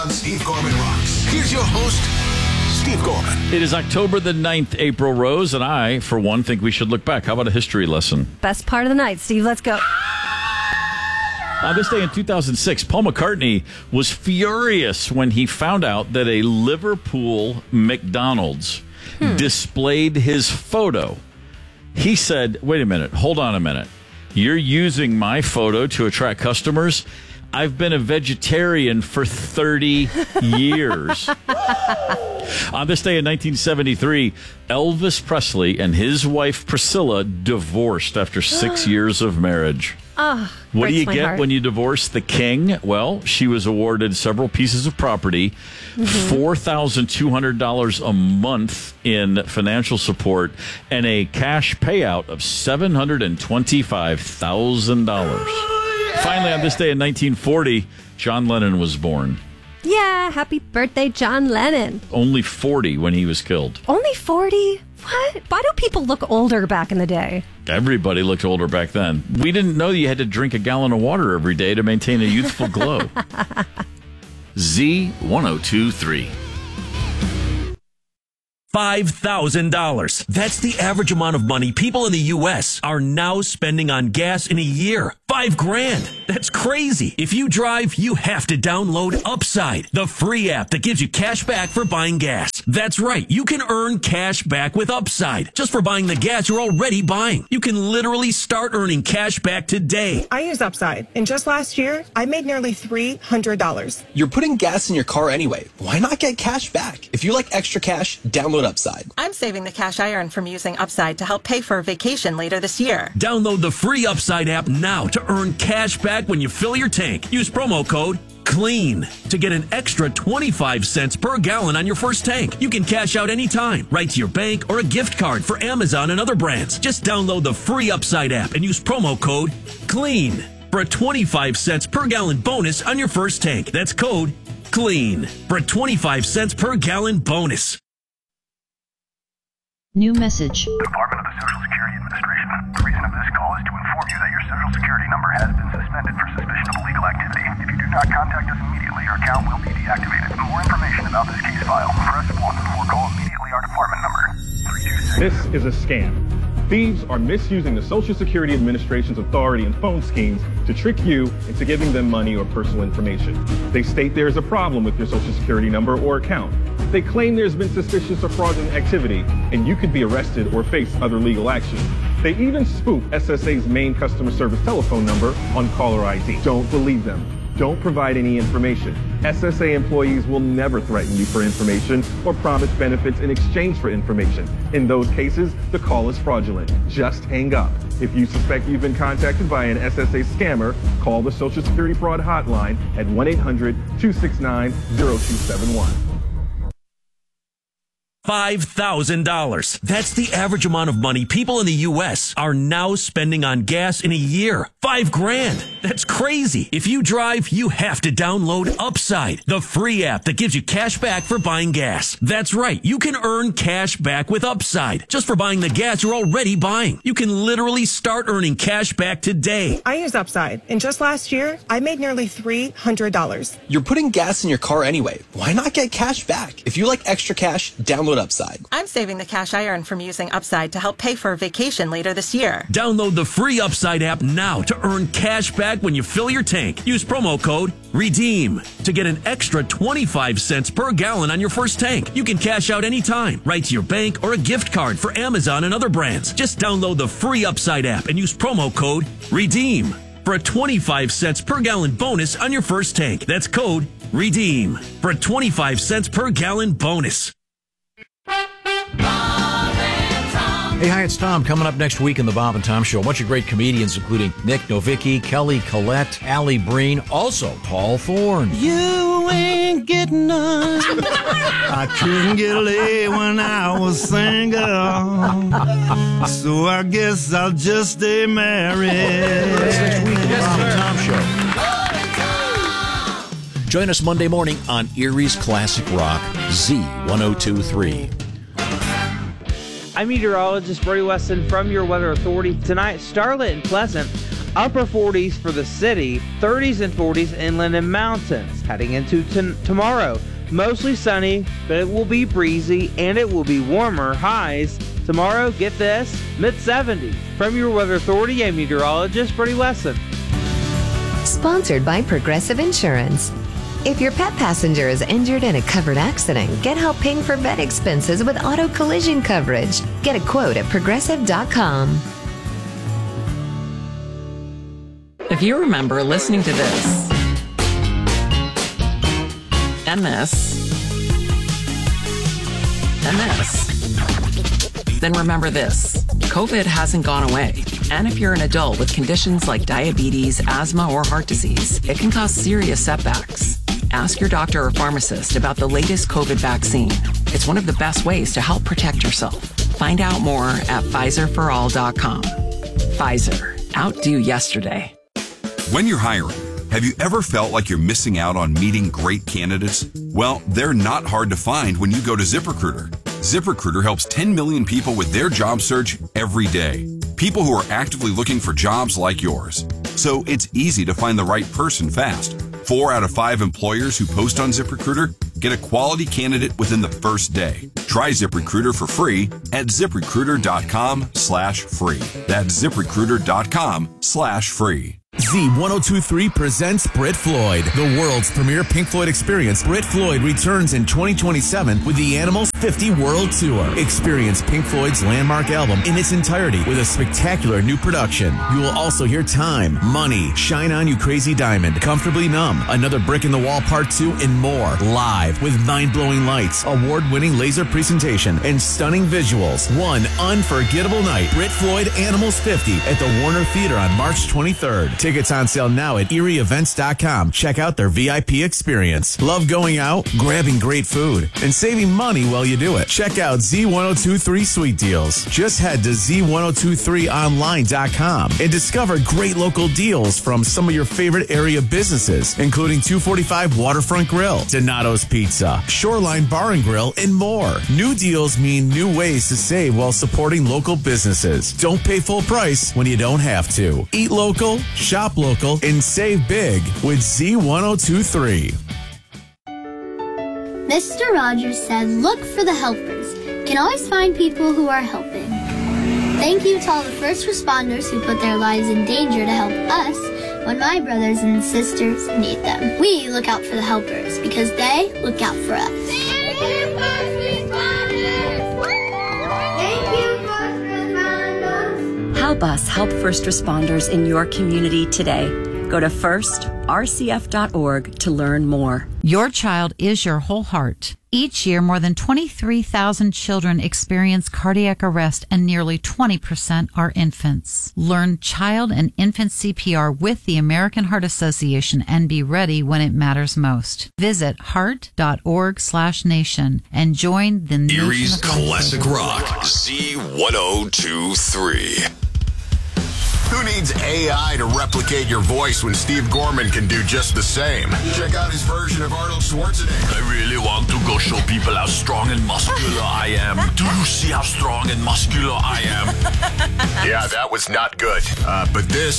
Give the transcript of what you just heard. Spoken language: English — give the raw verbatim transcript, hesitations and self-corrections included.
Steve Gorman Rocks. Here's your host, Steve Gorman. It is October the ninth, April Rose, and I, for one, think we should look back. How about a history lesson? Best part of the night, Steve. Let's go. On this day in two thousand six, Paul McCartney was furious when he found out that a Liverpool McDonald's hmm. displayed his photo. He said, wait a minute, hold on a minute. You're using my photo to attract customers? I've been a vegetarian for thirty years. On this day in nineteen seventy-three, Elvis Presley and his wife Priscilla divorced after six years of marriage. Oh, what do you get heart. when you divorce the king? Well, she was awarded several pieces of property, mm-hmm. four thousand two hundred dollars a month in financial support, and a cash payout of seven hundred twenty-five thousand dollars. Finally, on this day in nineteen forty, John Lennon was born. Yeah, happy birthday, John Lennon. Only forty when he was killed. Only forty? What? Why do people look older back in the day? Everybody looked older back then. We didn't know you had to drink a gallon of water every day to maintain a youthful glow. Z ten twenty-three. five thousand dollars. That's the average amount of money people in the U S are now spending on gas in a year. Five grand. That's crazy. If you drive, you have to download Upside, the free app that gives you cash back for buying gas. That's right. You can earn cash back with Upside just for buying the gas you're already buying. You can literally start earning cash back today. I use Upside, and just last year, I made nearly three hundred dollars. You're putting gas in your car anyway. Why not get cash back? If you like extra cash, download Upside. I'm saving the cash I earn from using Upside to help pay for a vacation later this year. Download the free Upside app now to earn cash back when you fill your tank. Use promo code CLEAN to get an extra twenty-five cents per gallon on your first tank. You can cash out anytime, right to your bank or a gift card for Amazon and other brands. Just download the free Upside app and use promo code CLEAN for a twenty-five cents per gallon bonus on your first tank. That's code CLEAN for a twenty-five cents per gallon bonus. New message. Department of the Social Security Administration. The reason of this call is to inform you that your Social Security number has been suspended for suspicion of illegal activity. If you do not contact us immediately, your account will be deactivated. For more information about this case file, press one or call immediately our department number. three two six. This is a scam. Thieves are misusing the Social Security Administration's authority and phone schemes to trick you into giving them money or personal information. They state there is a problem with your Social Security number or account. They claim there's been suspicious or fraudulent activity, and you could be arrested or face other legal action. They even spoof S S A's main customer service telephone number on caller I D. Don't believe them. Don't provide any information. S S A employees will never threaten you for information or promise benefits in exchange for information. In those cases, the call is fraudulent. Just hang up. If you suspect you've been contacted by an S S A scammer, call the Social Security Fraud Hotline at one eight hundred two six nine zero two seven one. five thousand dollars. That's the average amount of money people in the U S are now spending on gas in a year. Five grand. That's crazy. If you drive, you have to download Upside, the free app that gives you cash back for buying gas. That's right. You can earn cash back with Upside just for buying the gas you're already buying. You can literally start earning cash back today. I use Upside, and just last year, I made nearly three hundred dollars. You're putting gas in your car anyway. Why not get cash back? If you like extra cash, download Upside. I'm saving the cash I earn from using Upside to help pay for a vacation later this year. Download the free Upside app now to earn cash back when you fill your tank. Use promo code REDEEM to get an extra twenty-five cents per gallon on your first tank. You can cash out anytime, right to your bank or a gift card for Amazon and other brands. Just download the free Upside app and use promo code REDEEM for a twenty-five cents per gallon bonus on your first tank. That's code REDEEM for a twenty-five cents per gallon bonus. Hey, hi, it's Tom. Coming up next week in the Bob and Tom Show, a bunch of great comedians, including Nick Novicki, Kelly Collette, Allie Breen, also Paul Thorne. You ain't getting none. I couldn't get laid when I was single, so I guess I'll just stay married. That's next week in the Bob and Tom Show. Join us Monday morning on Erie's Classic Rock, Z ten twenty-three. I'm meteorologist Brody Weston from your Weather Authority. Tonight, starlit and pleasant. Upper forties for the city, thirties and forties inland and mountains. Heading into t- tomorrow, mostly sunny, but it will be breezy and it will be warmer. Highs tomorrow, get this, mid seventies. From your Weather Authority and meteorologist, Brady Wesson. Sponsored by Progressive Insurance. If your pet passenger is injured in a covered accident, get help paying for vet expenses with auto collision coverage. Get a quote at progressive dot com. If you remember listening to this, and this, and this, then remember this. COVID hasn't gone away. And if you're an adult with conditions like diabetes, asthma, or heart disease, it can cause serious setbacks. Ask your doctor or pharmacist about the latest COVID vaccine. It's one of the best ways to help protect yourself. Find out more at Pfizer for all dot com. Pfizer. Outdo yesterday. When you're hiring, have you ever felt like you're missing out on meeting great candidates? Well, they're not hard to find when you go to ZipRecruiter. ZipRecruiter helps ten million people with their job search every day. People who are actively looking for jobs like yours. So it's easy to find the right person fast. Four out of five employers who post on ZipRecruiter get a quality candidate within the first day. Try ZipRecruiter for free at ZipRecruiter.com slash free. That's ZipRecruiter.com slash free. Z one oh two three presents Brit Floyd, the world's premier Pink Floyd experience. Brit Floyd returns in twenty twenty-seven with the Animals fifty World Tour. Experience Pink Floyd's landmark album in its entirety with a spectacular new production. You will also hear Time, Money, Shine On You Crazy Diamond, Comfortably Numb, Another Brick in the Wall Part two, and more. Live with mind-blowing lights, award-winning laser presentation, and stunning visuals. One unforgettable night. Brit Floyd Animals fifty at the Warner Theater on March twenty-third. Tickets on sale now at erie events dot com. Check out their V I P experience. Love going out, grabbing great food, and saving money while you do it? Check out Z ten twenty-three Sweet Deals. Just head to Z ten twenty-three online dot com and discover great local deals from some of your favorite area businesses, including two forty-five Waterfront Grill, Donato's Pizza, Shoreline Bar and Grill, and more. New deals mean new ways to save while supporting local businesses. Don't pay full price when you don't have to. Eat local, shop local, and save big with Z ten twenty-three. Mister Rogers said, look for the helpers. Can always find people who are helping. Thank you to all the first responders who put their lives in danger to help us when my brothers and sisters need them. We look out for the helpers because they look out for us. Thank you, first responders! Thank you, first responders! Help us help first responders in your community today. Go to first r c f dot org to learn more. Your child is your whole heart. Each year, more than twenty-three thousand children experience cardiac arrest, and nearly twenty percent are infants. Learn child and infant C P R with the American Heart Association and be ready when it matters most. Visit heart.org slash nation and join the nation. Erie's Classic Rock, Z ten twenty-three. Who needs A I to replicate your voice when Steve Gorman can do just the same? Check out his version of Arnold Schwarzenegger. I really want to go show people how strong and muscular I am. Do you see how strong and muscular I am? Yeah, that was not good. Uh, but this